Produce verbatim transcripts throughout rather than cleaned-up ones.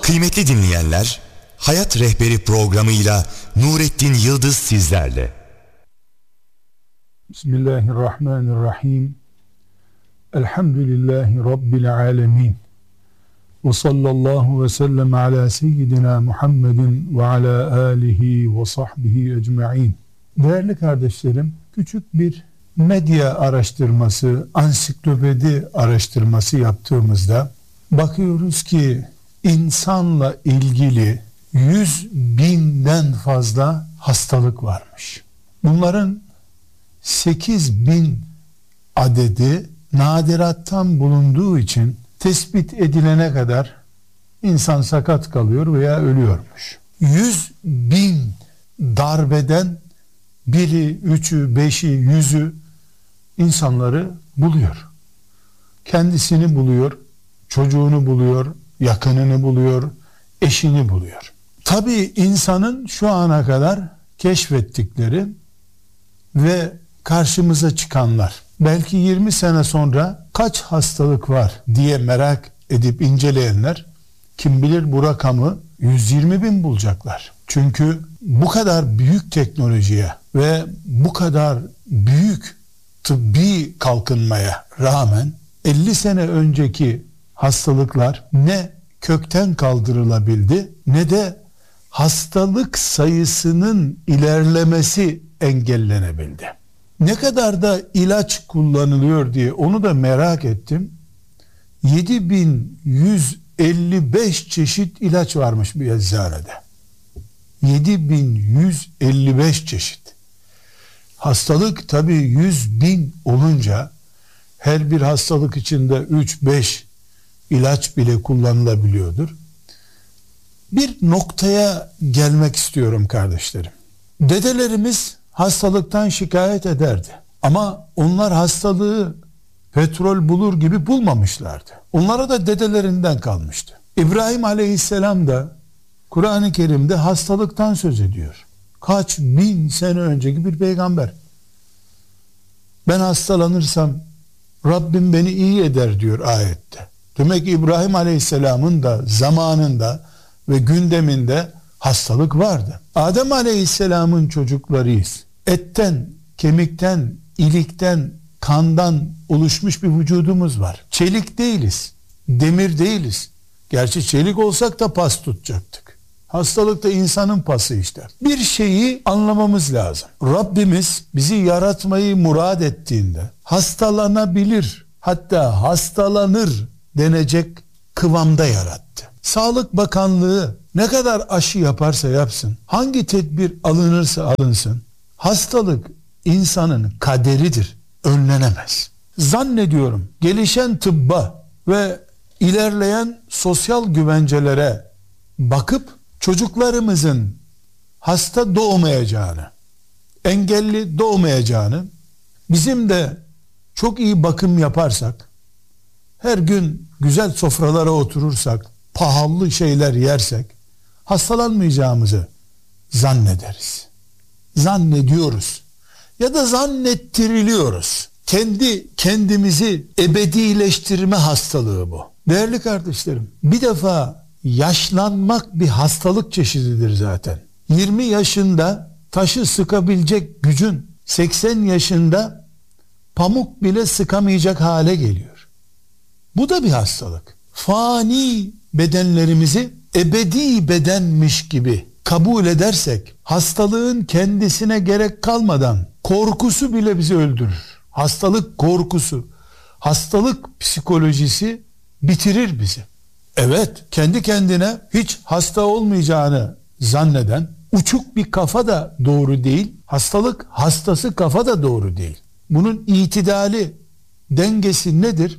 Kıymetli dinleyenler, Hayat Rehberi programıyla Nurettin Yıldız sizlerle. Bismillahirrahmanirrahim. Elhamdülillahi Rabbil alemin. Ve sallallahu ve sellem ala seyyidina Muhammedin ve ala alihi ve sahbihi ecma'in. Değerli kardeşlerim, küçük bir medya araştırması, ansiklopedi araştırması yaptığımızda bakıyoruz ki insanla ilgili yüz binden fazla hastalık varmış. Bunların sekiz bin adedi nadirattan bulunduğu için tespit edilene kadar insan sakat kalıyor veya ölüyormuş. yüz bin darbeden biri, üçü, beşi, yüzü insanları buluyor. Kendisini buluyor, çocuğunu buluyor, yakınını buluyor, eşini buluyor. Tabii insanın şu ana kadar keşfettikleri ve karşımıza çıkanlar, belki yirmi sene sonra kaç hastalık var diye merak edip inceleyenler, kim bilir bu rakamı yüz yirmi bin bulacaklar. Çünkü bu kadar büyük teknolojiye ve bu kadar büyük tıbbi kalkınmaya rağmen elli sene önceki hastalıklar ne kökten kaldırılabildi ne de hastalık sayısının ilerlemesi engellenebildi. Ne kadar da ilaç kullanılıyor diye onu da merak ettim. yedi bin yüz elli beş çeşit ilaç varmış bir eczanede. yedi bin yüz elli beş çeşit. Hastalık tabii yüz bin olunca her bir hastalık içinde üç beş ilaç bile kullanılabiliyordur. Bir noktaya gelmek istiyorum kardeşlerim. Dedelerimiz hastalıktan şikayet ederdi. Ama onlar hastalığı petrol bulur gibi bulmamışlardı. Onlara da dedelerinden kalmıştı. İbrahim Aleyhisselam da Kur'an-ı Kerim'de hastalıktan söz ediyor. Kaç bin sene önceki bir peygamber. Ben hastalanırsam Rabbim beni iyi eder diyor ayette. Demek ki İbrahim Aleyhisselam'ın da zamanında ve gündeminde hastalık vardı. Adem Aleyhisselam'ın çocuklarıyız. Etten, kemikten, ilikten, kandan oluşmuş bir vücudumuz var. Çelik değiliz, demir değiliz. Gerçi çelik olsak da pas tutacaktık. Hastalık da insanın pası işte. Bir şeyi anlamamız lazım. Rabbimiz bizi yaratmayı murad ettiğinde hastalanabilir, hatta hastalanır denecek kıvamda yarattı. Sağlık Bakanlığı ne kadar aşı yaparsa yapsın, hangi tedbir alınırsa alınsın, hastalık insanın kaderidir, önlenemez. Zannediyorum gelişen tıbba ve ilerleyen sosyal güvencelere bakıp çocuklarımızın hasta doğmayacağını, engelli doğmayacağını, bizim de çok iyi bakım yaparsak, her gün güzel sofralara oturursak, pahalı şeyler yersek hastalanmayacağımızı zannederiz. Zannediyoruz. Ya da zannettiriliyoruz. Kendi kendimizi ebedileştirme hastalığı bu. Değerli kardeşlerim, bir defa yaşlanmak bir hastalık çeşididir zaten. yirmi yaşında taşı sıkabilecek gücün seksen yaşında pamuk bile sıkamayacak hale geliyor. Bu da bir hastalık. Fani bedenlerimizi ebedi bedenmiş gibi kabul edersek, hastalığın kendisine gerek kalmadan korkusu bile bizi öldürür. Hastalık korkusu, hastalık psikolojisi bitirir bizi. Evet, kendi kendine hiç hasta olmayacağını zanneden uçuk bir kafa da doğru değil, hastalık hastası kafa da doğru değil. Bunun itidali, dengesi nedir?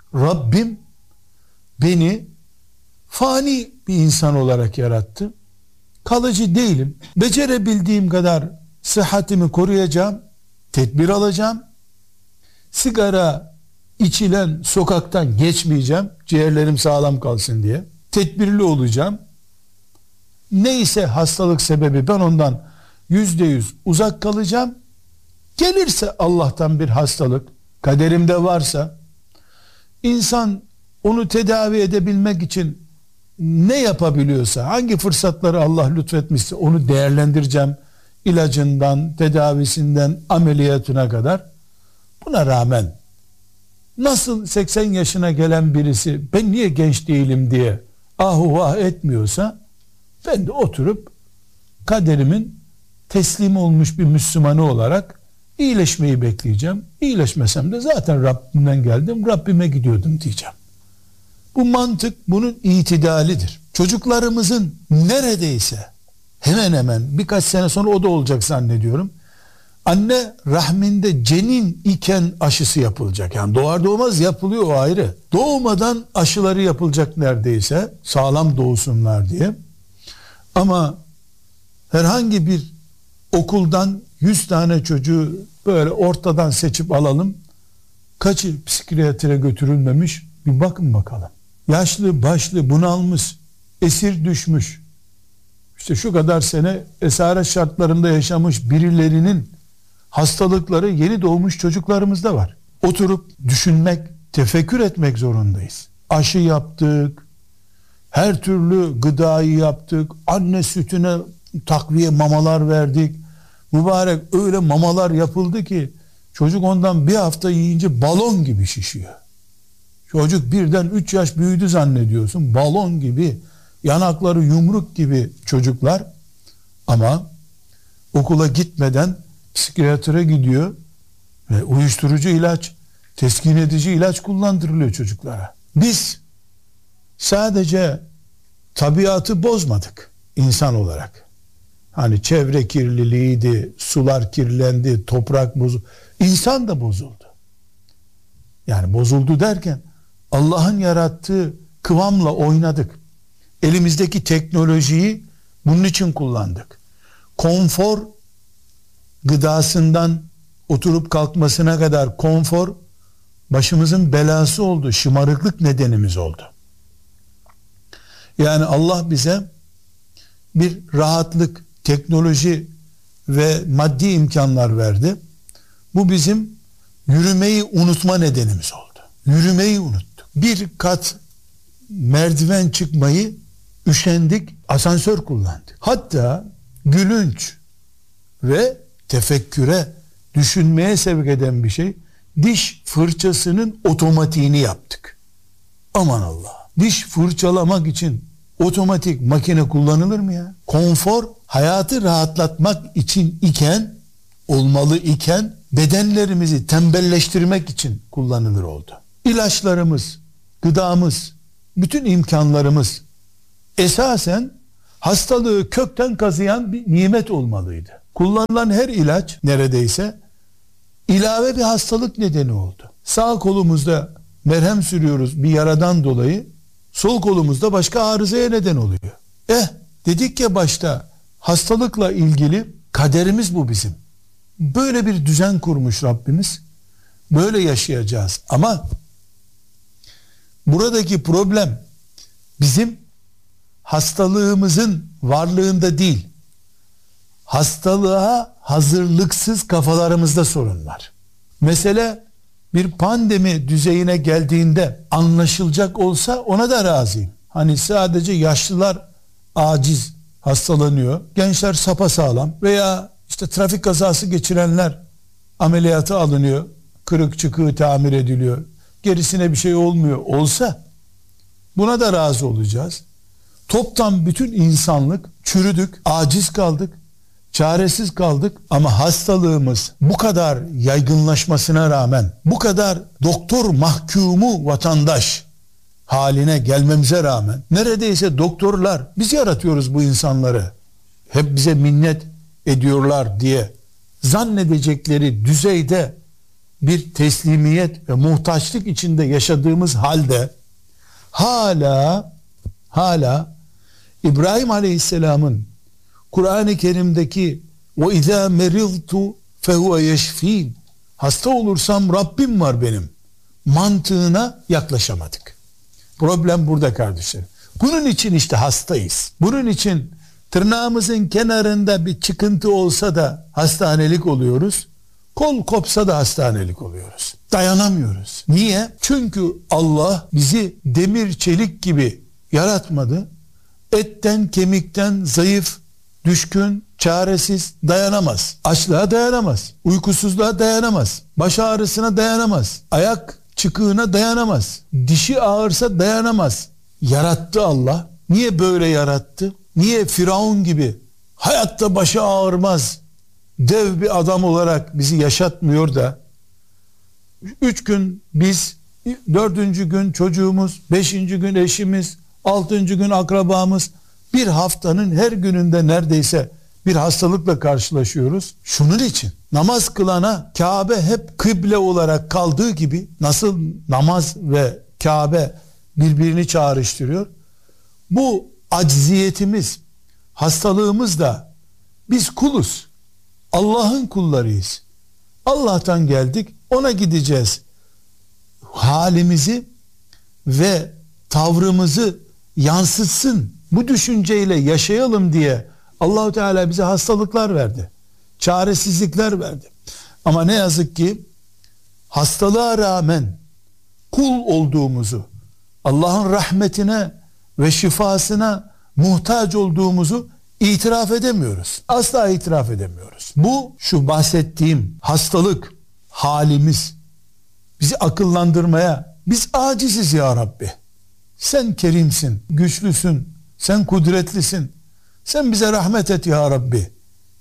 Rabbim beni fani bir insan olarak yarattı. Kalıcı değilim. Becerebildiğim kadar sıhhatimi koruyacağım, tedbir alacağım. Sigara içilen sokaktan geçmeyeceğim, ciğerlerim sağlam kalsın diye. Tedbirli olacağım. Neyse hastalık sebebi, ben ondan yüzde yüz uzak kalacağım. Gelirse Allah'tan bir hastalık, kaderimde varsa, insan onu tedavi edebilmek için ne yapabiliyorsa, hangi fırsatları Allah lütfetmişse onu değerlendireceğim. İlacından, tedavisinden, ameliyatına kadar. Buna rağmen nasıl seksen yaşına gelen birisi ben niye genç değilim diye ahu vah etmiyorsa, ben de oturup kaderimin teslim olmuş bir Müslümanı olarak iyileşmeyi bekleyeceğim. İyileşmesem de zaten Rabbimden geldim, Rabbime gidiyordum diyeceğim. Bu mantık bunun itidalidir. Çocuklarımızın neredeyse hemen hemen birkaç sene sonra o da olacak zannediyorum. Anne rahminde cenin iken aşısı yapılacak. Yani doğar doğmaz yapılıyor, o ayrı. Doğmadan aşıları yapılacak neredeyse, sağlam doğsunlar diye. Ama herhangi bir okuldan yüz tane çocuğu böyle ortadan seçip alalım. Kaçı psikiyatriye götürülmemiş bir bakın bakalım. Yaşlı başlı bunalmış, esir düşmüş, İşte şu kadar sene esaret şartlarında yaşamış birilerinin hastalıkları yeni doğmuş çocuklarımızda var. Oturup düşünmek, tefekkür etmek zorundayız. Aşı yaptık, her türlü gıdayı yaptık, anne sütüne takviye mamalar verdik. Mübarek öyle mamalar yapıldı ki çocuk ondan bir hafta yiyince balon gibi şişiyor. Çocuk birden üç yaş büyüdü zannediyorsun, balon gibi, yanakları yumruk gibi çocuklar, ama okula gitmeden psikiyatre gidiyor ve uyuşturucu ilaç, teskin edici ilaç kullandırılıyor çocuklara. Biz sadece tabiatı bozmadık insan olarak. Hani çevre kirliliğiydi, sular kirlendi, toprak bozuldu. İnsan da bozuldu. Yani bozuldu derken Allah'ın yarattığı kıvamla oynadık. Elimizdeki teknolojiyi bunun için kullandık. Konfor gıdasından oturup kalkmasına kadar konfor başımızın belası oldu, şımarıklık nedenimiz oldu. Yani Allah bize bir rahatlık, teknoloji ve maddi imkanlar verdi. Bu bizim yürümeyi unutma nedenimiz oldu. Yürümeyi unuttuk. Bir kat merdiven çıkmayı üşendik, asansör kullandık. Hatta gülünç ve tefekküre, düşünmeye sevk eden bir şey, diş fırçasının otomatiğini yaptık. Aman Allah! Diş fırçalamak için otomatik makine kullanılır mı ya? Konfor, hayatı rahatlatmak için iken, olmalı iken, bedenlerimizi tembelleştirmek için kullanılır oldu. İlaçlarımız, gıdamız, bütün imkanlarımız esasen hastalığı kökten kazıyan bir nimet olmalıydı. Kullanılan her ilaç neredeyse ilave bir hastalık nedeni oldu. Sağ kolumuzda merhem sürüyoruz bir yaradan dolayı, sol kolumuzda başka arızaya neden oluyor. Eh dedik ya başta, hastalıkla ilgili kaderimiz bu bizim. Böyle bir düzen kurmuş Rabbimiz. Böyle yaşayacağız. Ama buradaki problem bizim hastalığımızın varlığında değil, hastalığa hazırlıksız kafalarımızda sorun var. Mesele bir pandemi düzeyine geldiğinde anlaşılacak olsa ona da razıyım. Hani sadece yaşlılar aciz hastalanıyor, gençler sapasağlam veya işte trafik kazası geçirenler ameliyata alınıyor, kırık çıkığı tamir ediliyor, gerisine bir şey olmuyor olsa buna da razı olacağız. Toptan bütün insanlık çürüdük, aciz kaldık, çaresiz kaldık, ama hastalığımız bu kadar yaygınlaşmasına rağmen, bu kadar doktor mahkumu vatandaş haline gelmemize rağmen, neredeyse doktorlar biz yaratıyoruz bu insanları, hep bize minnet ediyorlar diye zannedecekleri düzeyde bir teslimiyet ve muhtaçlık içinde yaşadığımız halde hala hala İbrahim Aleyhisselam'ın Kur'an-ı Kerim'deki ve izâ meriztu fehuve yeşfîn, hasta olursam Rabbim var benim mantığına yaklaşamadık. Problem burada kardeşlerim. Bunun için işte hastayız. Bunun için tırnağımızın kenarında bir çıkıntı olsa da hastanelik oluyoruz. Kol kopsa da hastanelik oluyoruz. Dayanamıyoruz. Niye? Çünkü Allah bizi demir çelik gibi yaratmadı. Etten, kemikten zayıf, düşkün, çaresiz, dayanamaz. Açlığa dayanamaz. Uykusuzluğa dayanamaz. Baş ağrısına dayanamaz. Ayak çıkığına dayanamaz. Dişi ağırsa dayanamaz. Yarattı Allah. Niye böyle yarattı? Niye Firavun gibi hayatta başı ağrımaz dev bir adam olarak bizi yaşatmıyor da üç gün biz, dördüncü gün çocuğumuz, beşinci gün eşimiz, altıncı gün akrabamız, bir haftanın her gününde neredeyse bir hastalıkla karşılaşıyoruz. Şunun için namaz kılana Kabe hep kıble olarak kaldığı gibi, nasıl namaz ve Kabe birbirini çağrıştırıyor, bu acziyetimiz, hastalığımız da biz kuluz. Allah'ın kullarıyız. Allah'tan geldik, ona gideceğiz. Halimizi ve tavrımızı yansıtsın, bu düşünceyle yaşayalım diye Allah-u Teala bize hastalıklar verdi. Çaresizlikler verdi. Ama ne yazık ki hastalığa rağmen kul olduğumuzu, Allah'ın rahmetine ve şifasına muhtaç olduğumuzu itiraf edemiyoruz. Asla itiraf edemiyoruz. Bu, şu bahsettiğim hastalık halimiz bizi akıllandırmaya, biz aciziz ya Rabbi, sen kerimsin, güçlüsün, sen kudretlisin, sen bize rahmet et ya Rabbi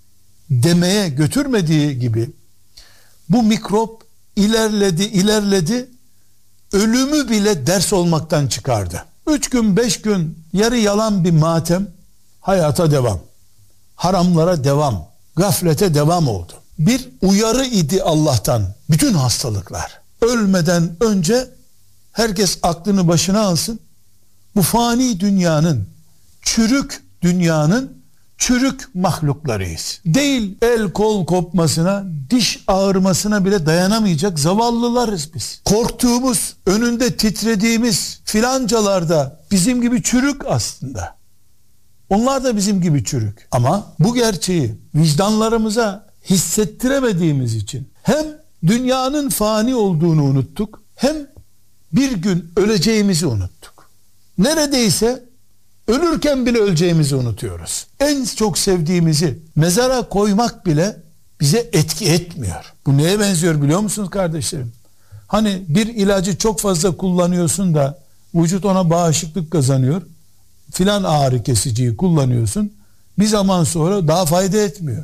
demeye götürmediği gibi bu mikrop ilerledi ilerledi ölümü bile ders olmaktan çıkardı. Üç gün beş gün yarı yalan bir matem, hayata devam, haramlara devam, gaflete devam oldu. Bir uyarı idi Allah'tan bütün hastalıklar. Ölmeden önce herkes aklını başına alsın. Bu fani dünyanın, çürük dünyanın çürük mahluklarıyız. Değil el kol kopmasına, diş ağrımasına bile dayanamayacak zavallılarız biz. Korktuğumuz, önünde titrediğimiz filancalarda bizim gibi çürük aslında. Onlar da bizim gibi çürük. Ama bu gerçeği vicdanlarımıza hissettiremediğimiz için hem dünyanın fani olduğunu unuttuk, hem bir gün öleceğimizi unuttuk. Neredeyse ölürken bile öleceğimizi unutuyoruz. En çok sevdiğimizi mezara koymak bile bize etki etmiyor. Bu neye benziyor biliyor musunuz kardeşlerim? Hani bir ilacı çok fazla kullanıyorsun da vücut ona bağışıklık kazanıyor. Filan ağrı kesiciyi kullanıyorsun. Bir zaman sonra daha fayda etmiyor.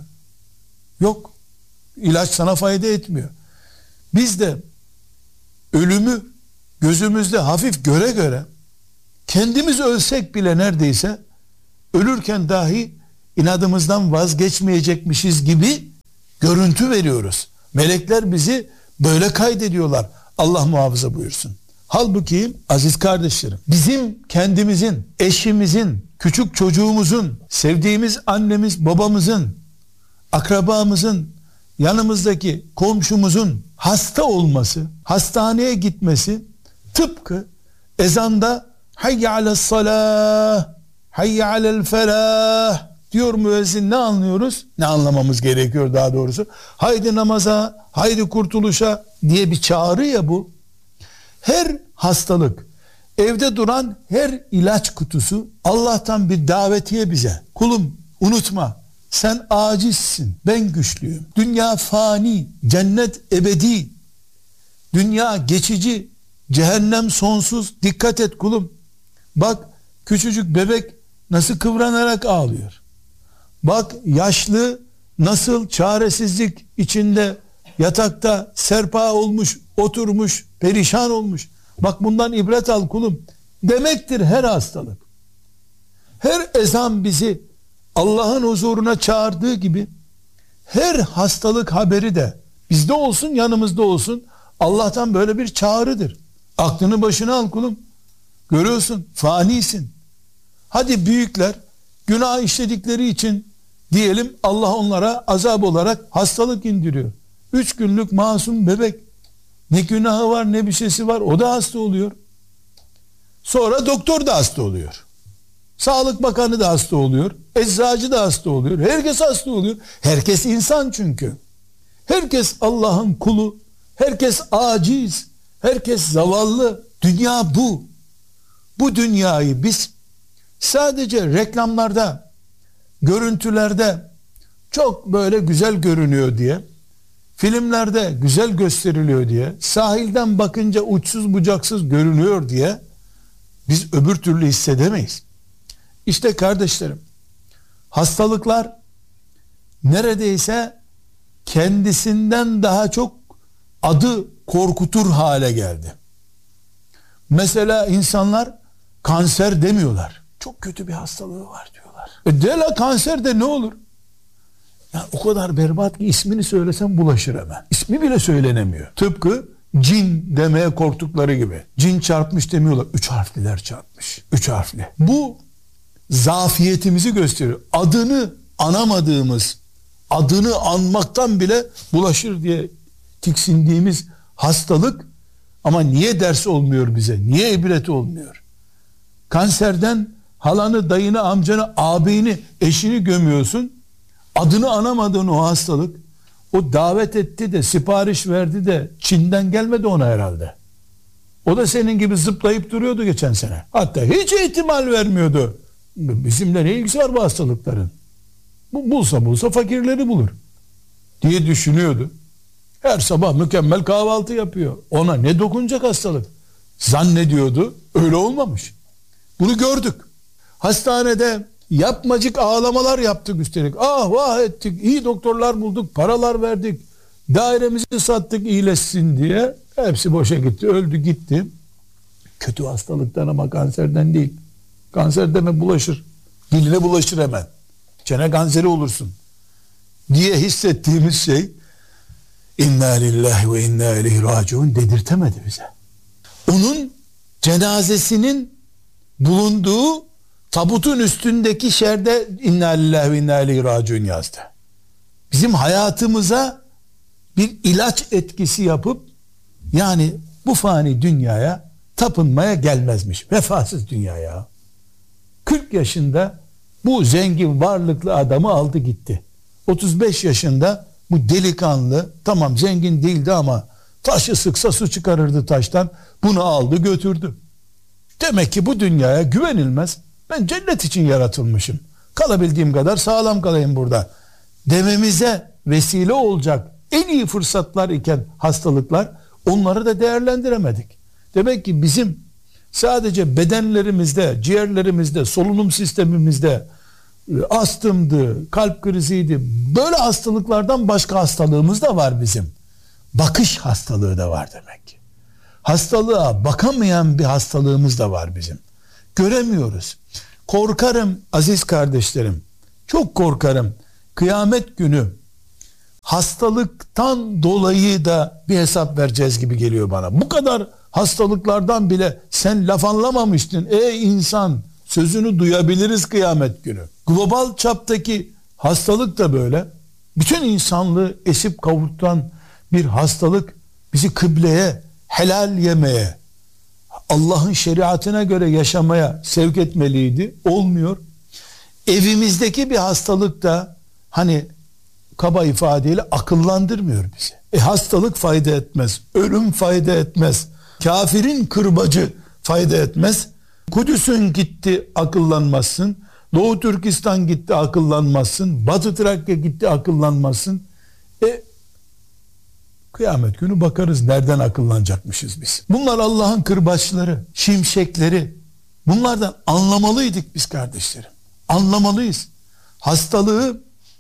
Yok. İlaç sana fayda etmiyor. Biz de ölümü gözümüzde hafif göre göre kendimiz ölsek bile neredeyse ölürken dahi inadımızdan vazgeçmeyecekmişiz gibi görüntü veriyoruz. Melekler bizi böyle kaydediyorlar. Allah muhafaza buyursun. Halbuki aziz kardeşlerim, bizim kendimizin, eşimizin, küçük çocuğumuzun, sevdiğimiz annemiz, babamızın, akrabamızın, yanımızdaki komşumuzun hasta olması, hastaneye gitmesi tıpkı ezanda hayye alel salah, hayye alel felah diyor müezzin, ne anlıyoruz? Ne anlamamız gerekiyor daha doğrusu? Haydi namaza, haydi kurtuluşa diye bir çağrı ya bu. Her hastalık, evde duran her ilaç kutusu Allah'tan bir davetiye bize. Kulum unutma, sen acizsin, ben güçlüyüm. Dünya fani, cennet ebedi. Dünya geçici, cehennem sonsuz. Dikkat et kulum. Bak küçücük bebek nasıl kıvranarak ağlıyor. Bak yaşlı nasıl çaresizlik içinde yatakta serpa olmuş, oturmuş, perişan olmuş. Bak bundan ibret al kulum. Demektir her hastalık. Her ezan bizi Allah'ın huzuruna çağırdığı gibi her hastalık haberi de bizde olsun, yanımızda olsun, Allah'tan böyle bir çağrıdır. Aklını başına al kulum. Görüyorsun, fanisin. Hadi büyükler günah işledikleri için diyelim Allah onlara azap olarak hastalık indiriyor. Üç günlük masum bebek, ne günahı var ne bir şeysi var, o da hasta oluyor. Sonra doktor da hasta oluyor. Sağlık Bakanı da hasta oluyor. Eczacı da hasta oluyor. Herkes hasta oluyor. Herkes insan çünkü. Herkes Allah'ın kulu. Herkes aciz. Herkes zavallı. Dünya bu. Bu dünyayı biz sadece reklamlarda, görüntülerde çok böyle güzel görünüyor diye, filmlerde güzel gösteriliyor diye, sahilden bakınca uçsuz bucaksız görünüyor diye biz öbür türlü hissedemeyiz. İşte kardeşlerim, hastalıklar neredeyse kendisinden daha çok adı korkutur hale geldi. Mesela insanlar kanser demiyorlar. Çok kötü bir hastalığı var diyorlar. E de la kanser de ne olur? Ya o kadar berbat ki ismini söylesem bulaşır hemen. İsmi bile söylenemiyor. Tıpkı cin demeye korktukları gibi. Cin çarpmış demiyorlar. Üç harfliler çarpmış. Üç harfli. Bu zafiyetimizi gösteriyor. Adını anamadığımız, adını anmaktan bile bulaşır diye tiksindiğimiz hastalık, ama niye ders olmuyor bize? Niye ibret olmuyor? Kanserden halanı, dayını, amcanı, ağabeyini, eşini gömüyorsun. Adını anamadığın o hastalık, o davet etti de, sipariş verdi de Çin'den gelmedi ona herhalde. O da senin gibi zıplayıp duruyordu geçen sene. Hatta hiç ihtimal vermiyordu. Bizimle ne ilgisi var bu hastalıkların? Bu bulsa bulsa fakirleri bulur diye düşünüyordu. Her sabah mükemmel kahvaltı yapıyor. Ona ne dokunacak hastalık? Zannediyordu. Öyle olmamış. Bunu gördük. Hastanede yapmacık ağlamalar yaptık üstelik. Ah vah ettik. İyi doktorlar bulduk. Paralar verdik. Dairemizi sattık iyileşsin diye. Hepsi boşa gitti. Öldü gitti. Kötü hastalıktan ama kanserden değil. Kanser deme bulaşır. Diline bulaşır hemen. Çene kanseri olursun diye hissettiğimiz şey İnna lillahi ve inna ileyhi raciun dedirtemedi bize. Onun cenazesinin bulunduğu tabutun üstündeki şerde İnna lillahi ve inna ileyhi raciun yazdı. Bizim hayatımıza bir ilaç etkisi yapıp, yani bu fani dünyaya tapınmaya gelmezmiş. Vefasız dünyaya. kırk yaşında bu zengin varlıklı adamı aldı gitti. otuz beş yaşında bu delikanlı, tamam zengin değildi ama taşı sıksa su çıkarırdı taştan, bunu aldı götürdü. Demek ki bu dünyaya güvenilmez. Ben cennet için yaratılmışım. Kalabildiğim kadar sağlam kalayım burada dememize vesile olacak en iyi fırsatlar iken hastalıklar, onları da değerlendiremedik. Demek ki bizim sadece bedenlerimizde, ciğerlerimizde, solunum sistemimizde astımdı, kalp kriziydi, böyle hastalıklardan başka hastalığımız da var bizim. Bakış hastalığı da var demek ki. Hastalığa bakamayan bir hastalığımız da var bizim. Göremiyoruz. Korkarım aziz kardeşlerim, çok korkarım, kıyamet günü hastalıktan dolayı da bir hesap vereceğiz gibi geliyor bana. Bu kadar hastalıklardan bile sen laf anlamamıştın ey insan sözünü duyabiliriz kıyamet günü. Global çaptaki hastalık da böyle. Bütün insanlığı esip kavuran bir hastalık bizi kıbleye, helal yemeye, Allah'ın şeriatına göre yaşamaya sevk etmeliydi. Olmuyor. Evimizdeki bir hastalık da hani kaba ifadeyle akıllandırmıyor bizi. E hastalık fayda etmez. Ölüm fayda etmez. Kafirin kırbacı fayda etmez. Kudüs'ün gitti akıllanmazsın. Doğu Türkistan gitti akıllanmazsın. Batı Trakya gitti akıllanmazsın. E kıyamet günü bakarız nereden akıllanacakmışız biz. Bunlar Allah'ın kırbaçları, şimşekleri. Bunlardan anlamalıydık biz kardeşlerim. Anlamalıyız. Hastalığı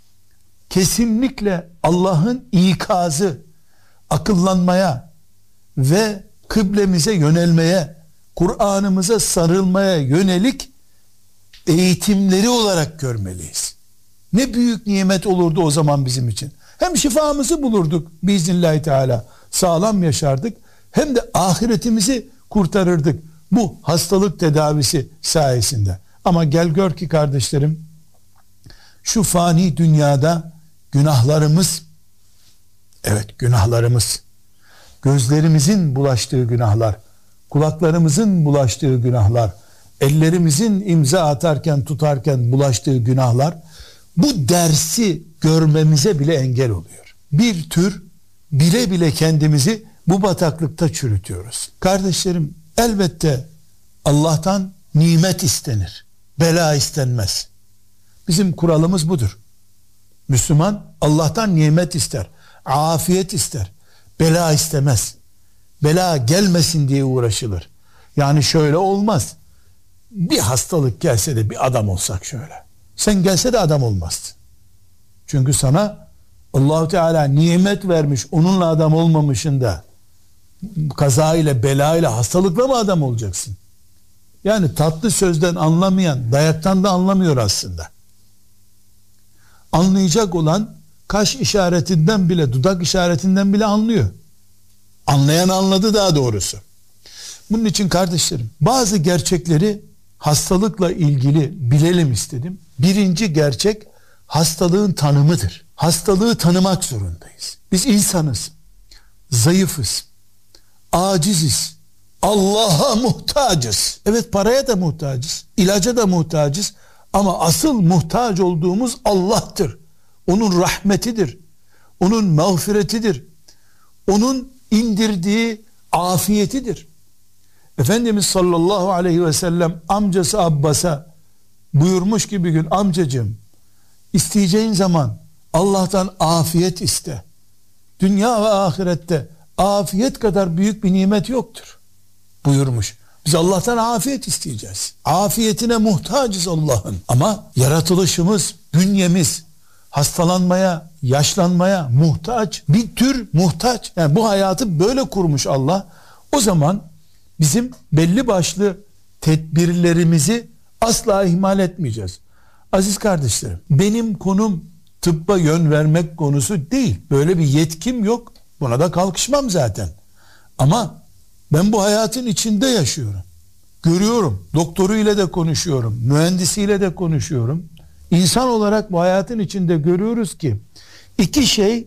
kesinlikle Allah'ın ikazı, akıllanmaya ve kıblemize yönelmeye, Kur'an'ımıza sarılmaya yönelik eğitimleri olarak görmeliyiz. Ne büyük nimet olurdu o zaman bizim için. Hem şifamızı bulurduk biiznillahü teala, sağlam yaşardık, hem de ahiretimizi kurtarırdık bu hastalık tedavisi sayesinde. Ama gel gör ki kardeşlerim, şu fani dünyada günahlarımız, evet günahlarımız, gözlerimizin bulaştığı günahlar, kulaklarımızın bulaştığı günahlar, ellerimizin imza atarken tutarken bulaştığı günahlar, bu dersi görmemize bile engel oluyor. Bir tür bile bile kendimizi bu bataklıkta çürütüyoruz. Kardeşlerim, elbette Allah'tan nimet istenir. bela istenmez. Bizim kuralımız budur. Müslüman Allah'tan nimet ister, afiyet ister, bela istemez. Bela gelmesin diye uğraşılır. Yani şöyle olmaz. Bir hastalık gelse de bir adam olsak şöyle. Sen gelse de adam olmazdın. Çünkü sana Allah-u Teala nimet vermiş, onunla adam olmamışın da kaza ile, bela ile, hastalıkla mı adam olacaksın? Yani tatlı sözden anlamayan dayaktan da anlamıyor aslında. Anlayacak olan kaş işaretinden bile, dudak işaretinden bile anlıyor. Anlayan anladı daha doğrusu. Bunun için kardeşlerim, bazı gerçekleri hastalıkla ilgili bilelim istedim. Birinci gerçek hastalığın tanımıdır. Hastalığı tanımak zorundayız. Biz insanız, zayıfız, aciziz, Allah'a muhtacız. Evet, paraya da muhtacız, ilaca da muhtacız ama asıl muhtaç olduğumuz Allah'tır. Onun rahmetidir, onun mağfiretidir, onun indirdiği afiyetidir. Efendimiz sallallahu aleyhi ve sellem amcası Abbas'a buyurmuş ki bir gün, amcacığım isteyeceğin zaman Allah'tan afiyet iste. Dünya ve ahirette afiyet kadar büyük bir nimet yoktur buyurmuş. Biz Allah'tan afiyet isteyeceğiz. Afiyetine muhtacız Allah'ın. Ama yaratılışımız, bünyemiz hastalanmaya, yaşlanmaya muhtaç. Bir tür muhtaç. Yani bu hayatı böyle kurmuş Allah. O zaman bizim belli başlı tedbirlerimizi asla ihmal etmeyeceğiz. Aziz kardeşlerim, benim konum tıbba yön vermek konusu değil. Böyle bir yetkim yok. Buna da kalkışmam zaten. Ama ben bu hayatın içinde yaşıyorum. Görüyorum. Doktoruyla da konuşuyorum. Mühendisiyle de konuşuyorum. İnsan olarak bu hayatın içinde görüyoruz ki iki şey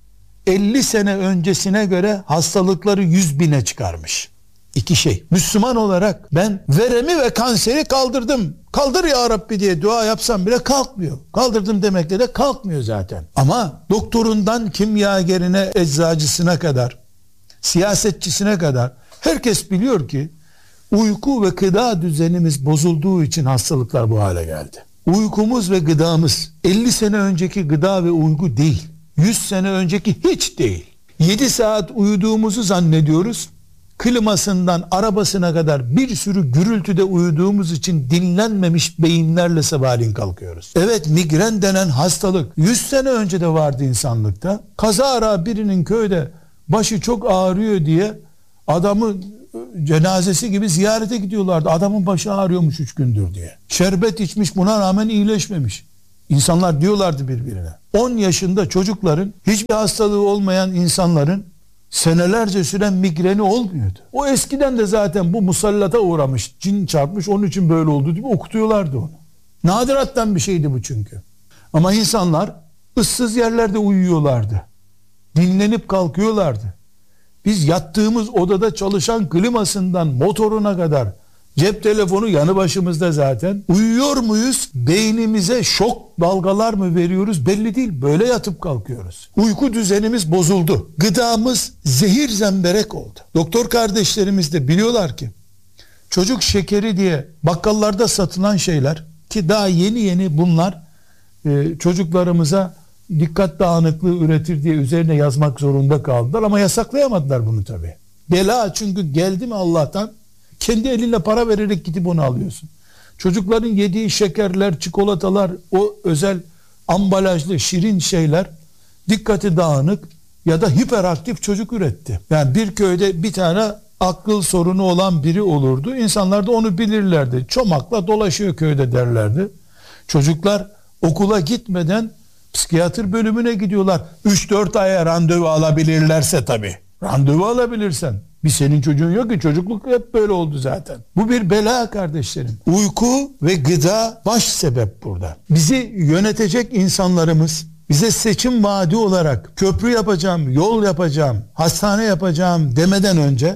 elli sene öncesine göre hastalıkları yüz bine çıkarmış. İki şey. Müslüman olarak ben veremi ve kanseri kaldırdım. Kaldır ya Rabbi diye dua yapsam bile kalkmıyor. Kaldırdım demekle de kalkmıyor zaten. Ama doktorundan kimyagerine, eczacısına kadar, siyasetçisine kadar herkes biliyor ki uyku ve gıda düzenimiz bozulduğu için hastalıklar bu hale geldi. Uykumuz ve gıdamız elli sene önceki gıda ve uyku değil. yüz sene önceki hiç değil. yedi saat uyuduğumuzu zannediyoruz. Klimasından arabasına kadar bir sürü gürültüde uyuduğumuz için dinlenmemiş beyinlerle sabahleyin kalkıyoruz. Evet, migren denen hastalık yüz sene önce de vardı insanlıkta. Kazara birinin köyde başı çok ağrıyor diye adamın cenazesi gibi ziyarete gidiyorlardı. Adamın başı ağrıyormuş üç gündür diye. Şerbet içmiş, buna rağmen iyileşmemiş. İnsanlar diyorlardı birbirine. on yaşında çocukların, hiçbir hastalığı olmayan insanların senelerce süren migreni olmuyordu. O eskiden de zaten bu musallata uğramış, cin çarpmış, onun için böyle oldu diye okutuyorlardı onu. Nadirattan bir şeydi bu çünkü. Ama insanlar ıssız yerlerde uyuyorlardı. Dinlenip kalkıyorlardı. Biz yattığımız odada çalışan klimasından motoruna kadar, cep telefonu yanı başımızda zaten. Uyuyor muyuz? Beynimize şok dalgalar mı veriyoruz? Belli değil. Böyle yatıp kalkıyoruz. Uyku düzenimiz bozuldu. Gıdamız zehir zemberek oldu. Doktor kardeşlerimiz de biliyorlar ki çocuk şekeri diye bakkallarda satılan şeyler, ki daha yeni yeni bunlar e, çocuklarımıza dikkat dağınıklığı üretir diye üzerine yazmak zorunda kaldılar ama yasaklayamadılar bunu tabii. Bela çünkü geldi mi Allah'tan, kendi elinle para vererek gidip onu alıyorsun. Çocukların yediği şekerler, çikolatalar, o özel ambalajlı şirin şeyler dikkati dağınık ya da hiperaktif çocuk üretti. Yani bir köyde bir tane akıl sorunu olan biri olurdu. İnsanlar da onu bilirlerdi. Çomakla dolaşıyor köyde derlerdi. Çocuklar okula gitmeden psikiyatr bölümüne gidiyorlar. üç dört aya randevu alabilirlerse tabii. Randevu alabilirsen. Bir senin çocuğun yok ki, çocukluk hep böyle oldu zaten. Bu bir bela kardeşlerim. Uyku ve gıda baş sebep burada. Bizi yönetecek insanlarımız bize seçim vaadi olarak köprü yapacağım, yol yapacağım, hastane yapacağım demeden önce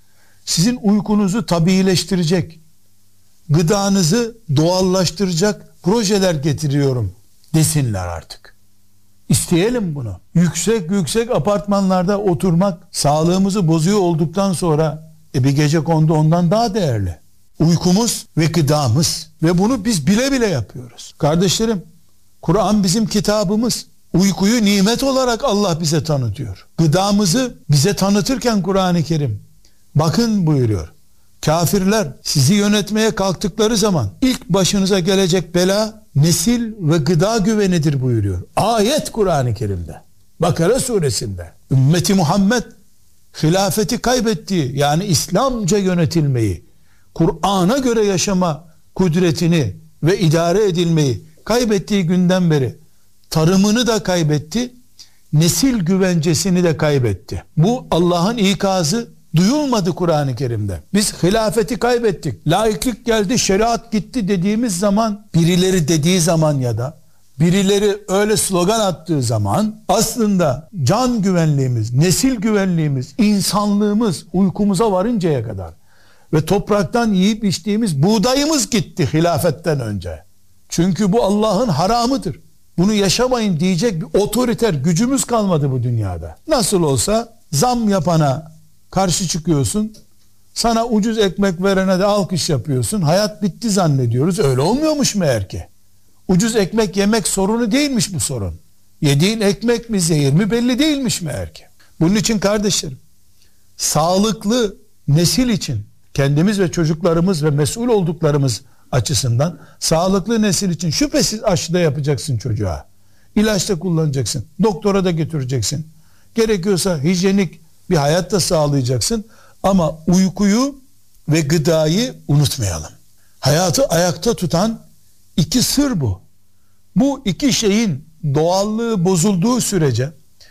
sizin uykunuzu tabiileştirecek, gıdanızı doğallaştıracak projeler getiriyorum desinler artık. İsteyelim bunu. Yüksek yüksek apartmanlarda oturmak sağlığımızı bozuyor olduktan sonra e bir gecekondu ondan daha değerli. Uykumuz ve gıdamız Ve bunu biz bile bile yapıyoruz. Kardeşlerim, Kur'an bizim kitabımız. Uykuyu nimet olarak Allah bize tanıtıyor. Gıdamızı bize tanıtırken Kur'an-ı Kerim, bakın buyuruyor. Kafirler sizi yönetmeye kalktıkları zaman ilk başınıza gelecek bela nesil ve gıda güvenidir buyuruyor. Ayet Kur'an-ı Kerim'de. Bakara suresinde. Ümmeti Muhammed hilafeti kaybettiği, yani İslamca yönetilmeyi, Kur'an'a göre yaşama kudretini ve idare edilmeyi kaybettiği günden beri tarımını da kaybetti, nesil güvencesini de kaybetti. Bu Allah'ın ikazı duyulmadı Kur'an-ı Kerim'de. Biz hilafeti kaybettik, laiklik geldi, şeriat gitti dediğimiz zaman, birileri dediği zaman ya da birileri öyle slogan attığı zaman aslında can güvenliğimiz, nesil güvenliğimiz, insanlığımız uykumuza varıncaya kadar ve topraktan yiyip içtiğimiz buğdayımız gitti hilafetten önce. Çünkü bu Allah'ın haramıdır. Bunu yaşamayın diyecek bir otoriter gücümüz kalmadı bu dünyada. Nasıl olsa zam yapana karşı çıkıyorsun, sana ucuz ekmek verene de alkış yapıyorsun, hayat bitti zannediyoruz. Öyle olmuyormuş meğer ki. Ucuz ekmek yemek sorunu değilmiş bu sorun. Yediğin ekmek mi zehir mi belli değilmiş meğer ki. Bunun için kardeşlerim, sağlıklı nesil için, kendimiz ve çocuklarımız ve mesul olduklarımız açısından sağlıklı nesil için şüphesiz aşı da yapacaksın çocuğa. İlaç da kullanacaksın. Doktora da götüreceksin. Gerekiyorsa hijyenik bir hayat da sağlayacaksın. Ama uykuyu ve gıdayı unutmayalım. Hayatı ayakta tutan iki sır bu. Bu iki şeyin doğallığı bozulduğu sürece,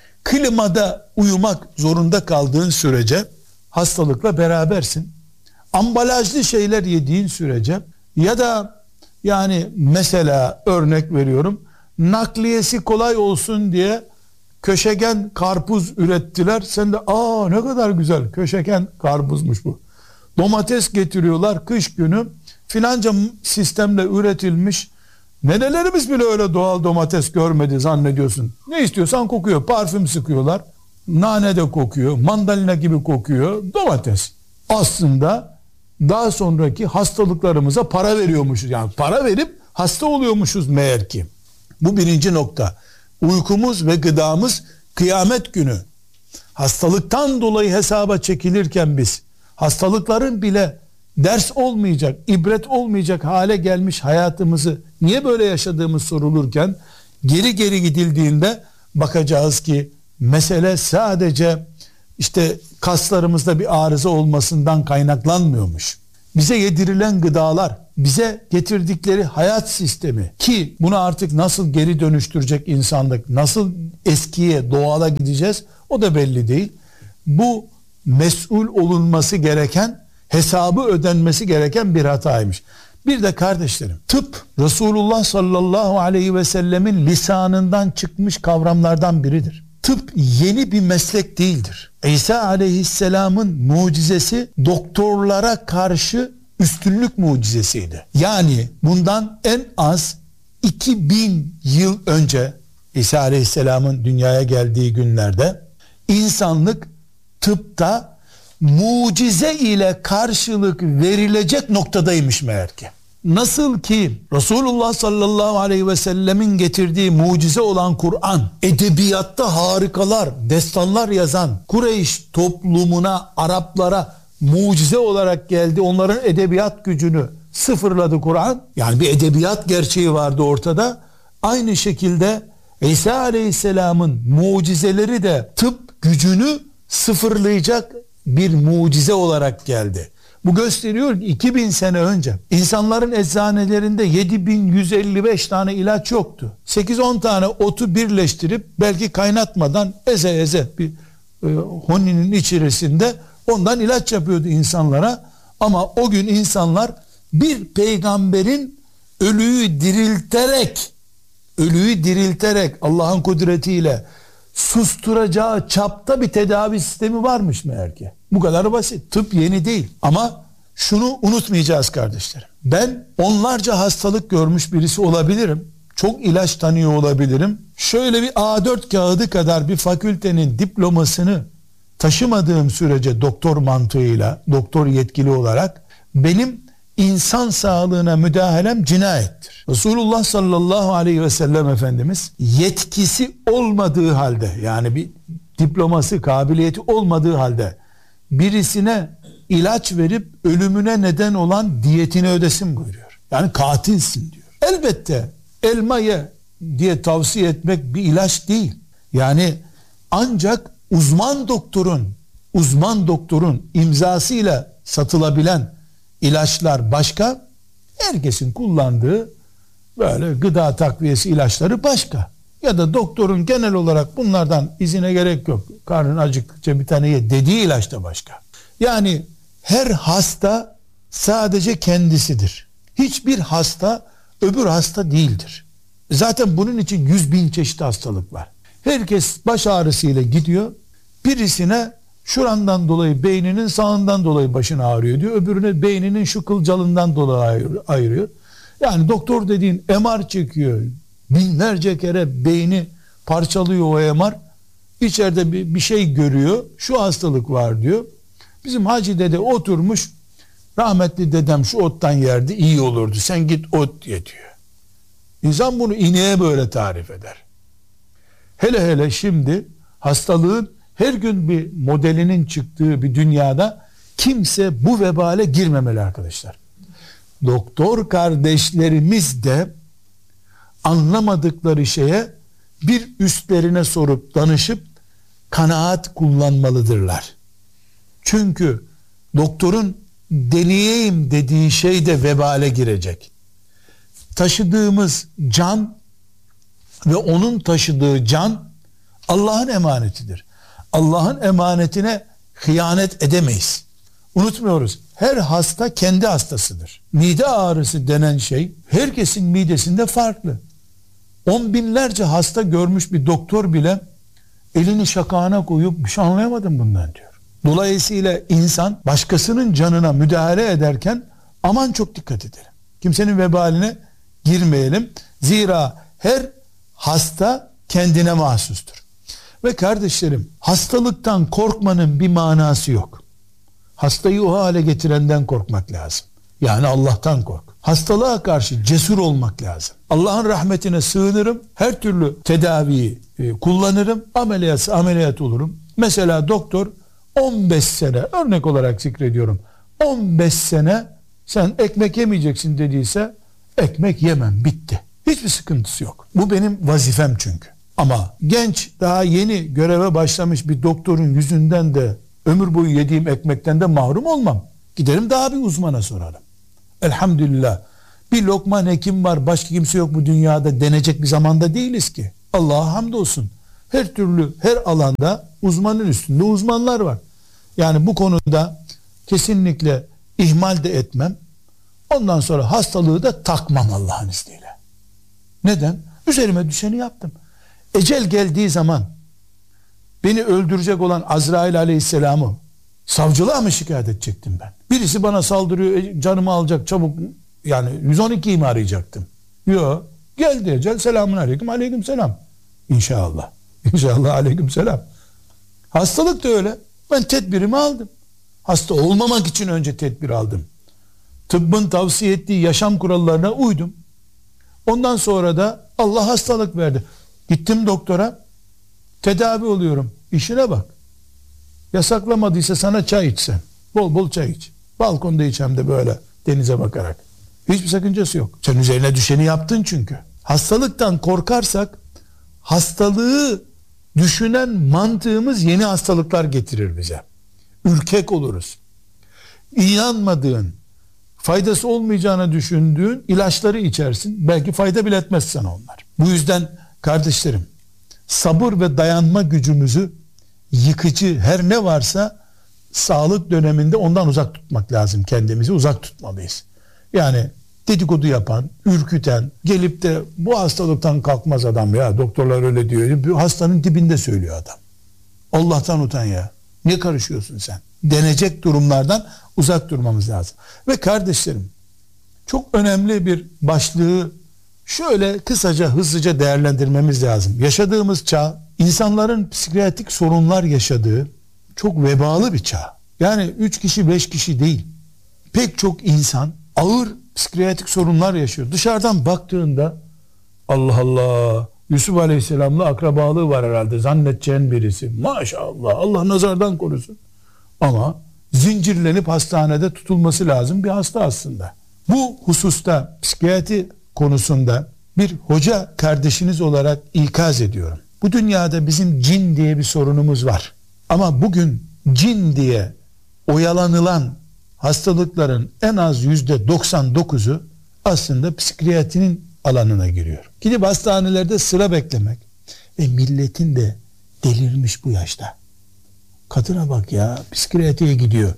klimada uyumak zorunda kaldığın sürece hastalıkla berabersin. Ambalajlı şeyler yediğin sürece ya da yani mesela örnek veriyorum, nakliyesi kolay olsun diye köşegen karpuz ürettiler. Sen de aa ne kadar güzel köşegen karpuzmuş bu. Domates getiriyorlar kış günü, filanca sistemle üretilmiş. Nenelerimiz bile öyle doğal domates görmedi zannediyorsun. Ne istiyorsan kokuyor. Parfüm sıkıyorlar. Nane de kokuyor. Mandalina gibi kokuyor. Domates. Aslında daha sonraki hastalıklarımıza para veriyormuşuz. Yani para verip hasta oluyormuşuz meğer ki. Bu birinci nokta. Uykumuz ve gıdamız kıyamet günü hastalıktan dolayı hesaba çekilirken biz hastalıkların bile ders olmayacak, ibret olmayacak hale gelmiş hayatımızı niye böyle yaşadığımız sorulurken geri geri gidildiğinde bakacağız ki mesele sadece işte kaslarımızda bir arıza olmasından kaynaklanmıyormuş. Bize yedirilen gıdalar, bize getirdikleri hayat sistemi ki bunu artık nasıl geri dönüştürecek insanlık, nasıl eskiye, doğala gideceğiz o da belli değil. Bu mesul olunması gereken, hesabı ödenmesi gereken bir hataymış. Bir de kardeşlerim, tıp Resulullah sallallahu aleyhi ve sellemin lisanından çıkmış kavramlardan biridir. Tıp yeni bir meslek değildir. İsa aleyhisselamın mucizesi doktorlara karşı üstünlük mucizesiydi. Yani bundan en az iki bin yıl önce İsa aleyhisselamın dünyaya geldiği günlerde insanlık tıpta mucize ile karşılık verilecek noktadaymış meğer ki. Nasıl ki Resulullah sallallahu aleyhi ve sellemin getirdiği mucize olan Kur'an, edebiyatta harikalar, destanlar yazan Kureyş toplumuna, Araplara mucize olarak geldi. Onların edebiyat gücünü sıfırladı Kur'an. Yani bir edebiyat gerçeği vardı ortada. Aynı şekilde İsa aleyhisselamın mucizeleri de tıp gücünü sıfırlayacak bir mucize olarak geldi. Bu gösteriyor ki iki bin sene önce insanların eczanelerinde yedi bin yüz elli beş tane ilaç yoktu. sekiz on tane otu birleştirip belki kaynatmadan eze eze bir e, honinin içerisinde ondan ilaç yapıyordu insanlara. Ama o gün insanlar bir peygamberin ölüyü dirilterek ölüyü dirilterek Allah'ın kudretiyle susturacağı çapta bir tedavi sistemi varmış meğer ki. Bu kadar basit. Tıp yeni değil. Ama şunu unutmayacağız kardeşlerim. Ben onlarca hastalık görmüş birisi olabilirim. Çok ilaç tanıyor olabilirim. Şöyle bir A dört kağıdı kadar bir fakültenin diplomasını taşımadığım sürece doktor mantığıyla, doktor yetkili olarak benim insan sağlığına müdahalem cinayettir. Resulullah sallallahu aleyhi ve sellem Efendimiz yetkisi olmadığı halde, yani bir diploması, kabiliyeti olmadığı halde birisine ilaç verip ölümüne neden olan diyetini ödesin buyuruyor. Yani katilsin diyor. Elbette elma ye diye tavsiye etmek bir ilaç değil. Yani ancak uzman doktorun uzman doktorun imzasıyla satılabilen ilaçlar başka, herkesin kullandığı böyle gıda takviyesi ilaçları başka. Ya da doktorun genel olarak bunlardan izine gerek yok, karnın acıktıkça bir tane ye dediği ilaç da başka. Yani her hasta sadece kendisidir. Hiçbir hasta öbür hasta değildir. Zaten bunun için yüz bin çeşit hastalık var. Herkes baş ağrısıyla gidiyor. Birisine şurandan dolayı beyninin sağından dolayı başın ağrıyor diyor. Öbürüne beyninin şu kılcalından dolayı ayırıyor. Yani doktor dediğin M R çekiyor. Binlerce kere beyni parçalıyor o M R. İçeride bir, bir şey görüyor. Şu hastalık var diyor. Bizim Hacı dede oturmuş. Rahmetli dedem şu ottan yerdi, iyi olurdu. Sen git ot ye diyor. İnsan bunu ineğe böyle tarif eder. Hele hele şimdi hastalığın her gün bir modelinin çıktığı bir dünyada kimse bu vebale girmemeli arkadaşlar. Doktor kardeşlerimiz de anlamadıkları şeye bir üstlerine sorup danışıp kanaat kullanmalıdırlar. Çünkü doktorun deneyeyim dediği şey de vebale girecek. Taşıdığımız can ve onun taşıdığı can Allah'ın emanetidir. Allah'ın emanetine hıyanet edemeyiz. Unutmuyoruz. Her hasta kendi hastasıdır. Mide ağrısı denen şey herkesin midesinde farklı. On binlerce hasta görmüş bir doktor bile elini şakağına koyup bir şey anlayamadım bundan diyor. Dolayısıyla insan başkasının canına müdahale ederken aman çok dikkat edelim. Kimsenin vebaline girmeyelim. Zira her hasta kendine mahsustur. Ve kardeşlerim, hastalıktan korkmanın bir manası yok. Hastayı o hale getirenden korkmak lazım. Yani Allah'tan kork. Hastalığa karşı cesur olmak lazım. Allah'ın rahmetine sığınırım. Her türlü tedaviyi e, kullanırım. Ameliyatsa ameliyat olurum. Mesela doktor on beş sene, örnek olarak zikrediyorum, on beş sene sen ekmek yemeyeceksin dediyse ekmek yemem, bitti. Hiçbir sıkıntısı yok. Bu benim vazifem çünkü. Ama genç, daha yeni göreve başlamış bir doktorun yüzünden de ömür boyu yediğim ekmekten de mahrum olmam. Giderim daha bir uzmana sorarım. Elhamdülillah bir Lokman hekim var, başka kimse yok bu dünyada denecek bir zamanda değiliz ki. Allah'a hamdolsun. Her türlü, her alanda uzmanın üstünde uzmanlar var. Yani bu konuda kesinlikle ihmal de etmem. Ondan sonra hastalığı da takmam Allah'ın izniyle. Neden? Üzerime düşeni yaptım. Ecel geldiği zaman beni öldürecek olan Azrail aleyhisselamı savcılığa mı şikayet edecektim ben? Birisi bana saldırıyor, canımı alacak çabuk, yani yüz on ikiyi mi arayacaktım? Yok. Geldi ecel, selamun aleyküm, aleyküm selam. İnşallah. İnşallah aleyküm selam. Hastalık da öyle. Ben tedbirimi aldım. Hasta olmamak için önce tedbir aldım. Tıbbın tavsiye ettiği yaşam kurallarına uydum. Ondan sonra da Allah hastalık verdi. Gittim doktora, tedavi oluyorum. İşine bak. Yasaklamadıysa sana çay içsen. Bol bol çay iç. Balkonda iç, hem de böyle denize bakarak. Hiçbir sakıncası yok. Sen üzerine düşeni yaptın çünkü. Hastalıktan korkarsak hastalığı düşünen mantığımız yeni hastalıklar getirir bize. Ürkek oluruz. İnanmadığın, faydası olmayacağını düşündüğün ilaçları içersin. Belki fayda bile etmez sana onlar. Bu yüzden kardeşlerim, sabır ve dayanma gücümüzü yıkıcı her ne varsa sağlık döneminde ondan uzak tutmak lazım. Kendimizi uzak tutmalıyız. Yani dedikodu yapan, ürküten, gelip de bu hastalıktan kalkmaz adam ya, doktorlar öyle diyor. Bir hastanın dibinde söylüyor adam. Allah'tan utan ya. Niye karışıyorsun sen? Denecek durumlardan uzak durmamız lazım. Ve kardeşlerim, çok önemli bir başlığı şöyle kısaca, hızlıca değerlendirmemiz lazım. Yaşadığımız çağ, insanların psikiyatrik sorunlar yaşadığı çok vebalı bir çağ. Yani üç kişi, beş kişi değil. Pek çok insan ağır psikiyatrik sorunlar yaşıyor. Dışarıdan baktığında Allah Allah, Yusuf Aleyhisselam'la akrabalığı var herhalde zannedeceğin birisi. Maşallah, Allah nazardan korusun. Ama zincirlenip hastanede tutulması lazım bir hasta aslında. Bu hususta psikiyatri konusunda bir hoca kardeşiniz olarak ikaz ediyorum. Bu dünyada bizim cin diye bir sorunumuz var. Ama bugün cin diye oyalanılan hastalıkların en az yüzde doksan dokuzu aslında psikiyatrinin alanına giriyor. Gidip hastanelerde sıra beklemek ve milletin de delirmiş bu yaşta. Kadına bak ya, psikiyatriye gidiyor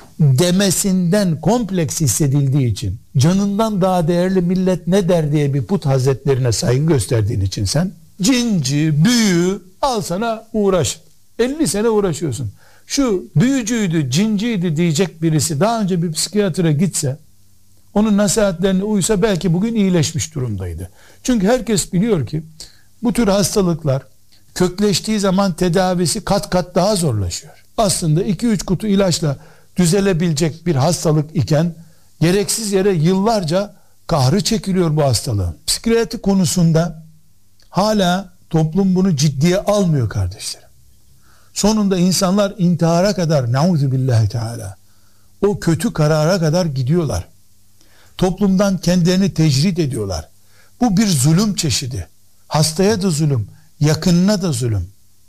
demesinden kompleks hissedildiği için, canından daha değerli millet ne der diye bir put hazretlerine saygı gösterdiğin için sen cinci, büyü, al sana uğraş. elli sene uğraşıyorsun. Şu büyücüydü, cinciydi diyecek birisi daha önce bir psikiyatra gitse, onun nasihatlerine uysa belki bugün iyileşmiş durumdaydı. Çünkü herkes biliyor ki bu tür hastalıklar kökleştiği zaman tedavisi kat kat daha zorlaşıyor. Aslında iki üç kutu ilaçla düzelebilecek bir hastalık iken gereksiz yere yıllarca kahrı çekiliyor bu hastalığın. Psikiyatri konusunda hala toplum bunu ciddiye almıyor kardeşlerim. Sonunda insanlar intihara kadar, nauzubillahi teala, o kötü karara kadar gidiyorlar. Toplumdan kendilerini tecrid ediyorlar. Bu bir zulüm çeşidi. Hastaya da zulüm, yakınına da zulüm.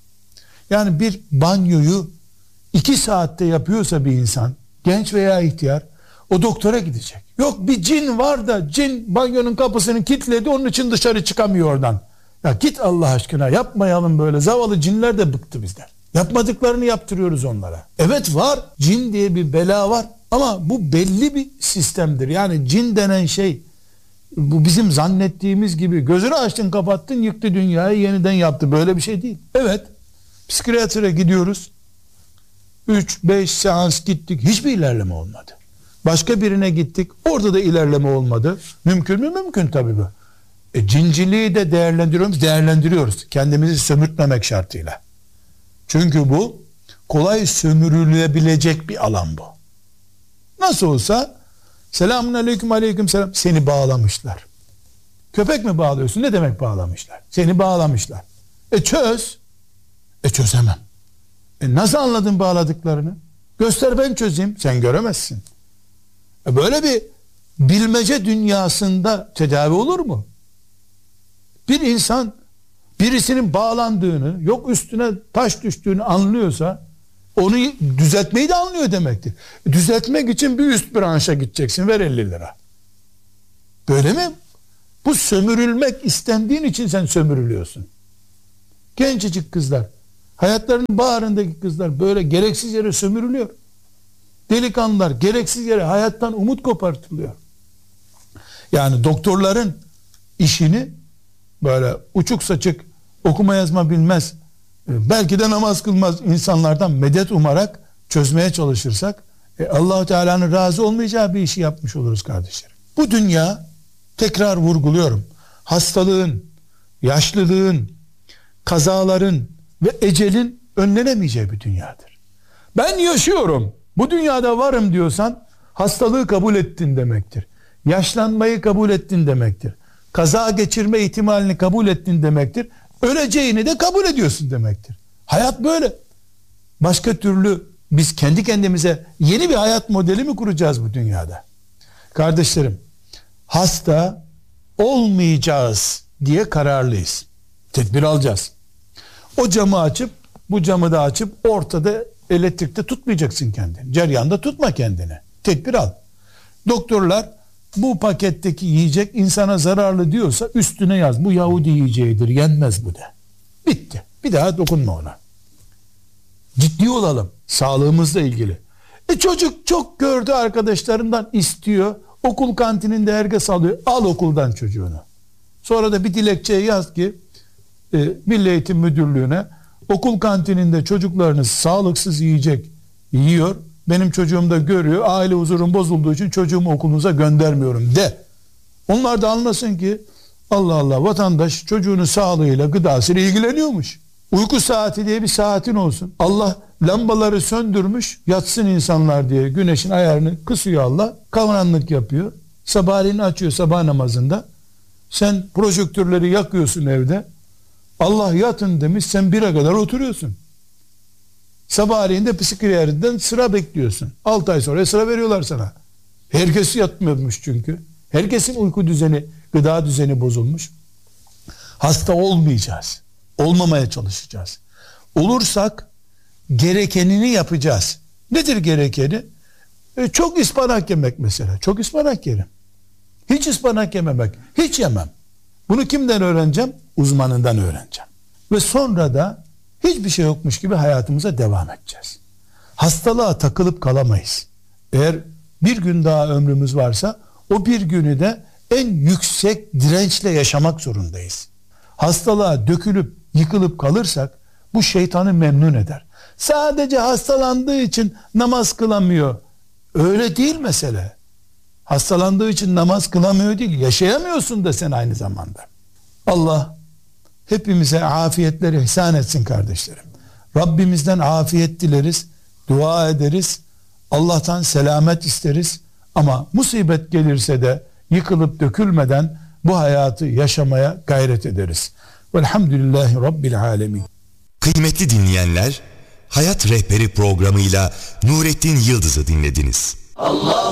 Yani bir banyoyu iki saatte yapıyorsa bir insan, genç veya ihtiyar, o doktora gidecek. Yok bir cin var da cin banyonun kapısını kilitledi, onun için dışarı çıkamıyor oradan. Ya git Allah aşkına, yapmayalım böyle. Zavallı cinler de bıktı bizden. Yapmadıklarını yaptırıyoruz onlara. Evet var, cin diye bir bela var ama bu belli bir sistemdir. Yani cin denen şey, bu bizim zannettiğimiz gibi gözünü açtın kapattın yıktı dünyayı yeniden yaptı, böyle bir şey değil. Evet, psikiyatriye gidiyoruz, üç beş seans gittik, hiçbir ilerleme olmadı. Başka birine gittik, orada da ilerleme olmadı. Mümkün mü? Mümkün tabii bu. E, cinciliği de değerlendiriyoruz, değerlendiriyoruz. Kendimizi sömürtmemek şartıyla. Çünkü bu kolay sömürülebilecek bir alan bu. Nasıl olsa selamun aleyküm aleyküm selam, seni bağlamışlar. Köpek mi bağlıyorsun? Ne demek bağlamışlar? Seni bağlamışlar. E çöz. E çözemem. E nasıl anladın bağladıklarını? Göster ben çözeyim. Sen göremezsin. E böyle bir bilmece dünyasında tedavi olur mu? Bir insan birisinin bağlandığını, yok üstüne taş düştüğünü anlıyorsa onu düzeltmeyi de anlıyor demektir. Düzeltmek için bir üst branşa gideceksin, ver elli lira. Böyle mi? Bu sömürülmek istendiğin için sen sömürülüyorsun. Gencecik kızlar, hayatlarının baharındaki kızlar böyle gereksiz yere sömürülüyor. Delikanlılar gereksiz yere hayattan umut kopartılıyor. Yani doktorların işini böyle uçuk saçık, okuma yazma bilmez, belki de namaz kılmaz insanlardan medet umarak çözmeye çalışırsak e, Allah-u Teala'nın razı olmayacağı bir işi yapmış oluruz kardeşlerim. Bu dünya, tekrar vurguluyorum, hastalığın, yaşlılığın, kazaların ve ecelin önlenemeyeceği bir dünyadır. Ben yaşıyorum, bu dünyada varım diyorsan hastalığı kabul ettin demektir. Yaşlanmayı kabul ettin demektir. Kaza geçirme ihtimalini kabul ettin demektir. Öleceğini de kabul ediyorsun demektir. Hayat böyle. Başka türlü biz kendi kendimize yeni bir hayat modeli mi kuracağız bu dünyada? Kardeşlerim, hasta olmayacağız diye kararlıyız. Tedbir alacağız. O camı açıp bu camı da açıp ortada elektrikte tutmayacaksın kendini. Ceryanda tutma kendini. Tedbir al. Doktorlar bu paketteki yiyecek insana zararlı diyorsa üstüne yaz. Bu Yahudi yiyeceğidir, yenmez bu de. Bitti. Bir daha dokunma ona. Ciddi olalım sağlığımızla ilgili. E çocuk çok gördü, arkadaşlarından istiyor. Okul kantininde herkes alıyor. Al okuldan çocuğunu. Sonra da bir dilekçeye yaz ki e, Milli Eğitim Müdürlüğü'ne, okul kantininde çocuklarınız sağlıksız yiyecek yiyor. Benim çocuğum da görüyor. Aile huzurum bozulduğu için çocuğumu okulunuza göndermiyorum de. Onlar da anlasın ki Allah Allah, vatandaş çocuğunun sağlığıyla, gıdasıyla ilgileniyormuş. Uyku saati diye bir saatin olsun. Allah lambaları söndürmüş, yatsın insanlar diye güneşin ayarını kısıyor Allah. Karanlık yapıyor. Sabahleyin açıyor sabah namazında. Sen projektörleri yakıyorsun evde. Allah yatın demiş, sen bire kadar oturuyorsun. Sabahleyin de psikiyatriden sıra bekliyorsun. altı ay sonra sıra veriyorlar sana. Herkes yatmıyormuş çünkü. Herkesin uyku düzeni, gıda düzeni bozulmuş. Hasta olmayacağız. Olmamaya çalışacağız. Olursak gerekenini yapacağız. Nedir gerekeni? E, çok ıspanak yemek mesela. Çok ıspanak yerim. Hiç ıspanak yememek. Hiç yemem. Bunu kimden öğreneceğim? Uzmanından öğreneceğim. Ve sonra da hiçbir şey yokmuş gibi hayatımıza devam edeceğiz. Hastalığa takılıp kalamayız. Eğer bir gün daha ömrümüz varsa o bir günü de en yüksek dirençle yaşamak zorundayız. Hastalığa dökülüp yıkılıp kalırsak bu şeytanı memnun eder. Sadece hastalandığı için namaz kılamıyor. Öyle değil mesele. Hastalandığı için namaz kılamıyor değil. Yaşayamıyorsun da sen aynı zamanda. Allah hepimize afiyetleri ihsan etsin kardeşlerim. Rabbimizden afiyet dileriz, dua ederiz, Allah'tan selamet isteriz. Ama musibet gelirse de yıkılıp dökülmeden bu hayatı yaşamaya gayret ederiz. Velhamdülillahi Rabbil alemin. Kıymetli dinleyenler, Hayat Rehberi programıyla Nurettin Yıldız'ı dinlediniz. Allah